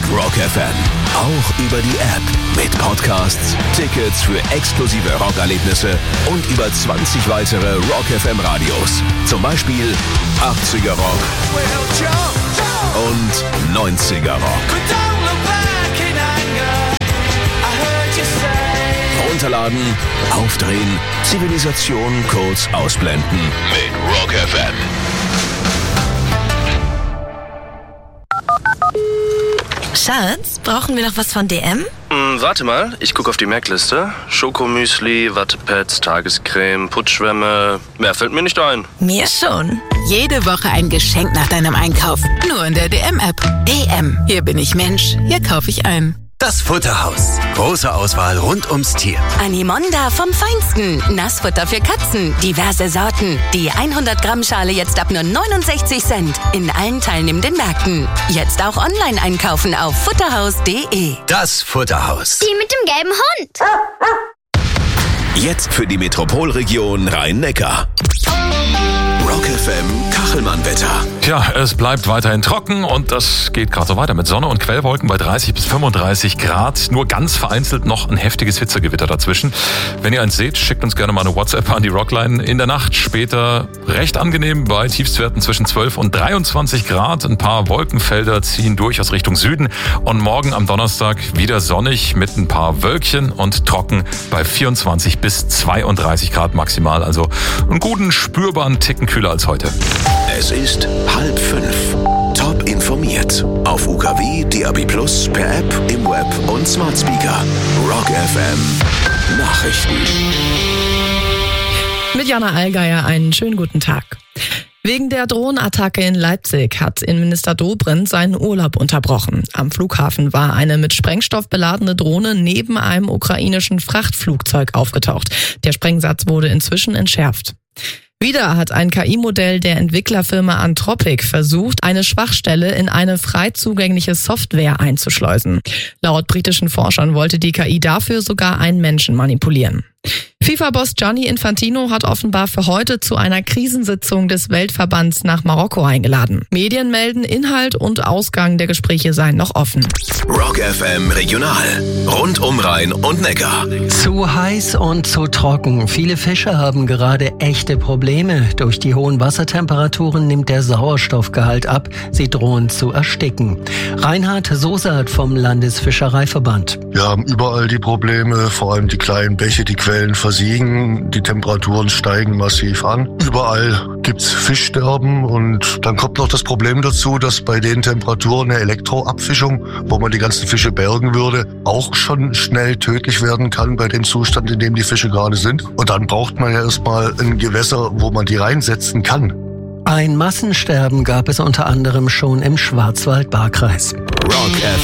Rock FM. Auch über die App. Mit Podcasts, Tickets für exklusive Rockerlebnisse und über 20 weitere Rock FM Radios. Zum Beispiel 80er Rock und 90er Rock. Runterladen, aufdrehen, Zivilisation kurz ausblenden mit Rock FM. Schatz, brauchen wir noch was von DM? Warte mal, ich gucke auf die Merkliste. Schokomüsli, Wattepads, Tagescreme, Putzschwämme. Mehr fällt mir nicht ein. Mir schon. Jede Woche ein Geschenk nach deinem Einkauf. Nur in der DM-App. DM. Hier bin ich Mensch. Hier kaufe ich ein. Das Futterhaus. Große Auswahl rund ums Tier. Animonda vom Feinsten. Nassfutter für Katzen. Diverse Sorten. Die 100 Gramm Schale jetzt ab nur 69 Cent. In allen teilnehmenden Märkten. Jetzt auch online einkaufen auf futterhaus.de. Das Futterhaus. Die mit dem gelben Hund. Jetzt für die Metropolregion Rhein-Neckar. Rock FM Kachelmann-Wetter. Tja, es bleibt weiterhin trocken und das geht gerade so weiter mit Sonne und Quellwolken bei 30 bis 35 Grad. Nur ganz vereinzelt noch ein heftiges Hitzegewitter dazwischen. Wenn ihr eins seht, schickt uns gerne mal eine WhatsApp an die Rockline. In der Nacht später recht angenehm bei Tiefstwerten zwischen 12 und 23 Grad. Ein paar Wolkenfelder ziehen durch aus Richtung Süden. Und morgen am Donnerstag wieder sonnig mit ein paar Wölkchen und trocken bei 24 bis 32 Grad maximal. Also einen guten, spürbaren Ticken kühler als heute. Es ist 4:30. Top informiert. Auf UKW, DAB+, per App, im Web und Smart Speaker. Rock FM Nachrichten. Mit Jana Allgeier einen schönen guten Tag. Wegen der Drohnenattacke in Leipzig hat Innenminister Dobrindt seinen Urlaub unterbrochen. Am Flughafen war eine mit Sprengstoff beladene Drohne neben einem ukrainischen Frachtflugzeug aufgetaucht. Der Sprengsatz wurde inzwischen entschärft. Wieder hat ein KI-Modell der Entwicklerfirma Anthropic versucht, eine Schwachstelle in eine frei zugängliche Software einzuschleusen. Laut britischen Forschern wollte die KI dafür sogar einen Menschen manipulieren. FIFA-Boss Gianni Infantino hat offenbar für heute zu einer Krisensitzung des Weltverbands nach Marokko eingeladen. Medien melden, Inhalt und Ausgang der Gespräche seien noch offen. Rock FM Regional. Rund um Rhein und Neckar. Zu heiß und zu trocken. Viele Fische haben gerade echte Probleme. Durch die hohen Wassertemperaturen nimmt der Sauerstoffgehalt ab. Sie drohen zu ersticken. Reinhard Sosert vom Landesfischereiverband. Wir haben überall die Probleme, vor allem die kleinen Bäche, die Quellen versiegen, die Temperaturen steigen massiv an. Überall gibt's Fischsterben und dann kommt noch das Problem dazu, dass bei den Temperaturen eine Elektroabfischung, wo man die ganzen Fische bergen würde, auch schon schnell tödlich werden kann bei dem Zustand, in dem die Fische gerade sind. Und dann braucht man ja erstmal ein Gewässer, wo man die reinsetzen kann. Ein Massensterben gab es unter anderem schon im Schwarzwald-Baar-Kreis. Rock